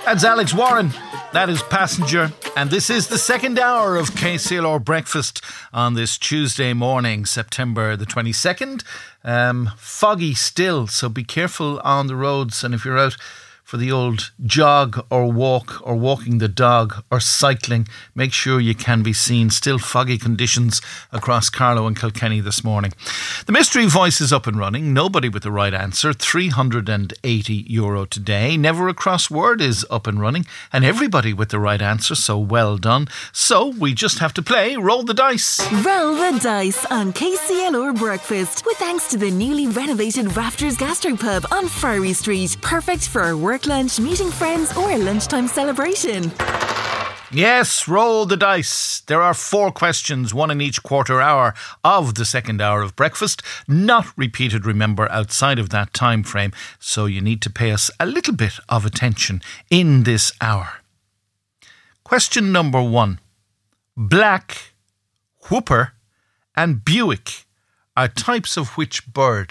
That's Alex Warren. That is Passenger. And this is the second hour of KCLR Breakfast on this Tuesday morning, September the 22nd. Foggy still, so be careful on the roads. And if you're out for the old jog or walk or walking the dog or cycling, make sure you can be seen. Still foggy conditions across Carlow and Kilkenny this morning. The mystery voice is up and running. Nobody with the right answer. €380 today. Never a Crossword is up and running. And everybody with the right answer, so well done. So we just have to play Roll the Dice. Roll the Dice on KCLR Breakfast. With thanks to the newly renovated Rafters Gastropub on Friary Street. Perfect for a work lunch, meeting friends or a lunchtime celebration. Yes, roll the dice. There are 4 questions, one in each quarter hour of the second hour of breakfast. Not repeated, remember, outside of that time frame. So you need to pay us a little bit of attention in this hour. Question number 1. Black, whooper and Buick are types of which bird?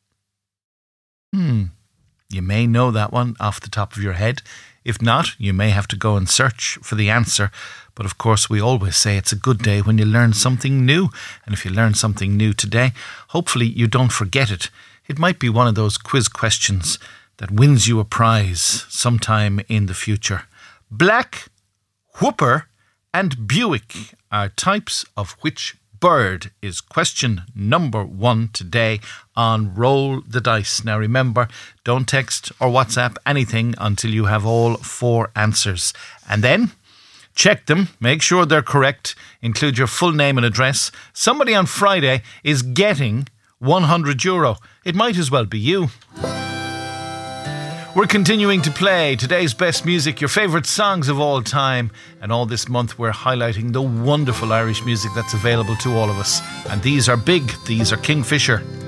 You may know that one off the top of your head. If not, you may have to go and search for the answer. But of course, we always say it's a good day when you learn something new. And if you learn something new today, hopefully you don't forget it. It might be one of those quiz questions that wins you a prize sometime in the future. Black, whooper and Buick are types of which bird is question number 1 today on Roll the Dice. Now remember, don't text or WhatsApp anything until you have all 4 answers. And then check them, make sure they're correct, include your full name and address. Somebody on Friday is getting €100. It might as well be you. We're continuing to play today's best music, your favourite songs of all time. And all this month we're highlighting the wonderful Irish music that's available to all of us. And these are big. These are Kingfisher.